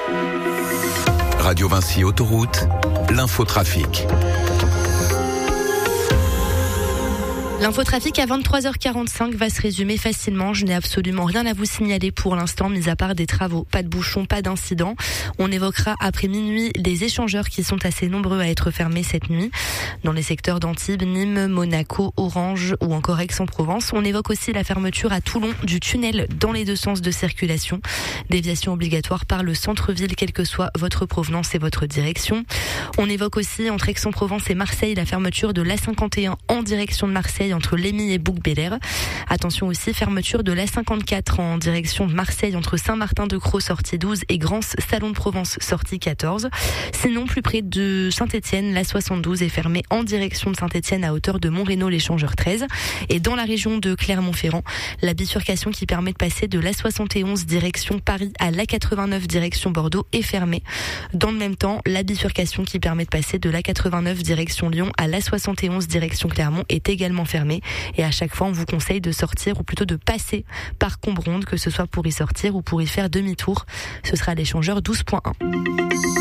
Radio Vinci Autoroute, l'infotrafic. L'infotrafic à 23h45 va se résumer facilement. Je n'ai absolument rien à vous signaler pour l'instant, mis à part des travaux. Pas de bouchons, pas d'incidents. On évoquera après minuit les échangeurs qui sont assez nombreux à être fermés cette nuit. Dans les secteurs d'Antibes, Nîmes, Monaco, Orange ou encore Aix-en-Provence. On évoque aussi la fermeture à Toulon du tunnel dans les deux sens de circulation. Déviation obligatoire par le centre-ville, quelle que soit votre provenance et votre direction. On évoque aussi entre Aix-en-Provence et Marseille la fermeture de l'A51 en direction de Marseille entre Lémy et Bouc-Bélier. Attention aussi, fermeture de l'A54 en direction de Marseille entre Saint-Martin-de-Crau sortie 12 et Grance Salon de Provence sortie 14. Sinon, plus près de Saint-Étienne, l'A72 est fermée en direction de Saint-Étienne à hauteur de Montrénaud l'échangeur 13. Et dans la région de Clermont-Ferrand, la bifurcation qui permet de passer de l'A71 direction Paris à l'A89 direction Bordeaux est fermée. Dans le même temps, la bifurcation qui permet de passer de l'A89 direction Lyon à l'A71 direction Clermont est également fermée. Et à chaque fois, on vous conseille de sortir ou plutôt de passer par Combronde, que ce soit pour y sortir ou pour y faire demi-tour. Ce sera l'échangeur 12.1.